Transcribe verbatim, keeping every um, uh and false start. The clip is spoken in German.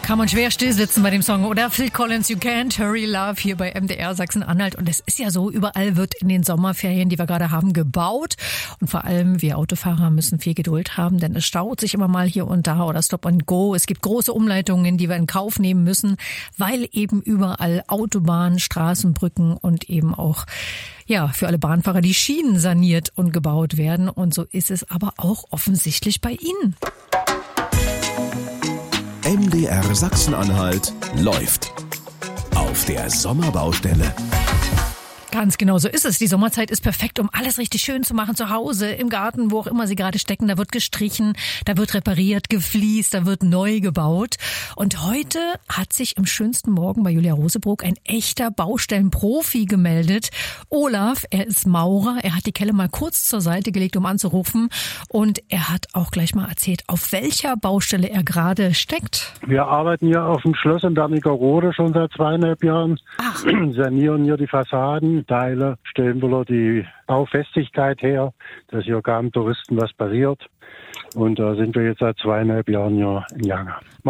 Kann man schwer stillsitzen bei dem Song, oder? Phil Collins, You Can't Hurry Love hier bei M D R Sachsen-Anhalt. Und es ist ja so, überall wird in den Sommerferien, die wir gerade haben, gebaut. Und vor allem wir Autofahrer müssen viel Geduld haben, denn es staut sich immer mal hier und da oder Stop and Go. Es gibt große Umleitungen, die wir in Kauf nehmen müssen, weil eben überall Autobahnen, Straßen, Brücken und eben auch ja, für alle Bahnfahrer die Schienen saniert und gebaut werden. Und so ist es aber auch offensichtlich bei Ihnen. M D R Sachsen-Anhalt läuft auf der Sommerbaustelle. Ganz genau so ist es. Die Sommerzeit ist perfekt, um alles richtig schön zu machen. Zu Hause, im Garten, wo auch immer Sie gerade stecken. Da wird gestrichen, da wird repariert, gefliest, da wird neu gebaut. Und heute hat sich im schönsten Morgen bei Julia Rosebrook ein echter Baustellenprofi gemeldet. Olaf, er ist Maurer. Er hat die Kelle mal kurz zur Seite gelegt, um anzurufen. Und er hat auch gleich mal erzählt, auf welcher Baustelle er gerade steckt. Wir arbeiten hier auf dem Schloss in Wernigerode schon seit zweieinhalb Jahren. Ach. Sanieren hier die Fassaden. Teile, stellen wir die Baufestigkeit her, dass hier keinem Touristen was passiert. Und da sind wir jetzt seit zweieinhalb Jahren hier in Jange.